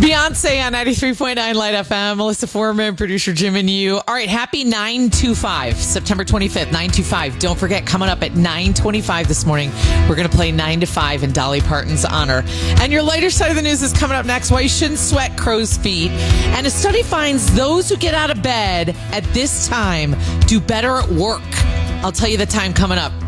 Beyonce on 93.9 Light FM. Melissa Foreman, producer Jim and you. All right, happy 9/25, September 25th, 9/25. Don't forget, coming up at 9:25 this morning, we're going to play 9 to 5 in Dolly Parton's honor. And your lighter side of the news is coming up next. Why you shouldn't sweat crow's feet. And a study finds those who get out of bed at this time do better at work. I'll tell you the time coming up.